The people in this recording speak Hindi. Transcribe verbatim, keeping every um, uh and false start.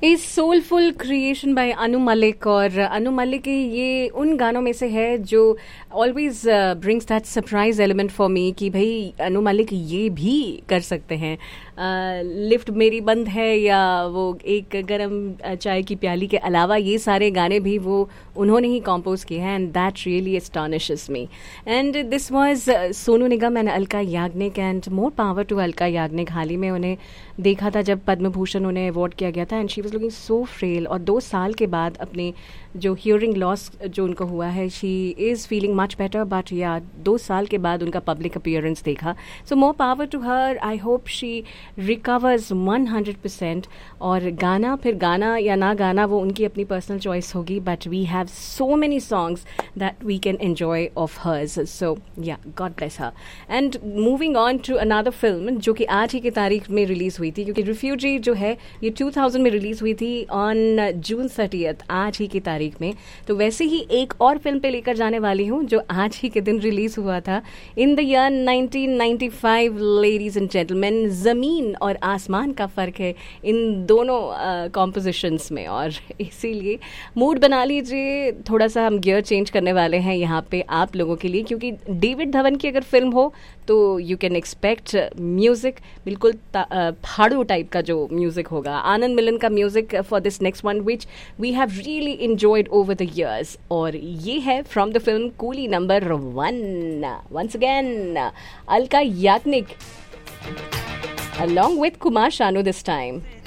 ए soulful creation bye Anu Malik. और अनु मलिक ये उन गानों में से है जो always brings that surprise element for me कि भाई अनु मलिक ये भी कर सकते हैं। लिफ्ट uh, मेरी बंद है या वो एक गरम चाय की प्याली के अलावा ये सारे गाने भी वो उन्होंने ही कंपोज किए हैं and that really एस्टॉनिशेस me. And this was Sonu Nigam and Alka Yagnik and more power to Alka Yagnik. हाल ही में उन्हें देखा था जब पद्म भूषण उन्हें अवार्ड किया गया था and she was looking so frail. और दो साल के बाद अपने जो हियरिंग लॉस जो उनको हुआ है she is feeling much better, but या दो साल के बाद उनका पब्लिक अपीयरेंस देखा। सो more power to her, I hope she recovers one hundred percent. और गाना फिर गाना या ना गाना वो उनकी अपनी पर्सनल चॉइस होगी, but we have so many songs that we can enjoy of hers. सो या God bless her. And moving on to another film जो कि आज ही की तारीख में रिलीज हुई थी, क्योंकि रिफ्यूजी जो है ये टू थाउजेंड में रिलीज हुई थी ऑन जून थर्टियथ, आज ही की तारीख में। तो वैसे ही एक और फिल्म पे लेकर जाने वाली हूँ जो आज ही के दिन रिलीज हुआ था in the year nineteen ninety five. Ladies and gentleman, जमीन और आसमान का फर्क है इन दोनों कॉम्पोजिशंस uh, में। और इसीलिए मूड बना लीजिए, थोड़ा सा हम गियर चेंज करने वाले हैं यहाँ पे आप लोगों के लिए, क्योंकि डेविड धवन की अगर फिल्म हो तो यू कैन एक्सपेक्ट म्यूजिक बिल्कुल फाड़ू टाइप का जो म्यूजिक होगा। आनंद मिलन का music for this next one which we have really enjoyed over the years. और ये है from the film coolie number one. Once again Alka Yagnik along with Kumar Sanu this time.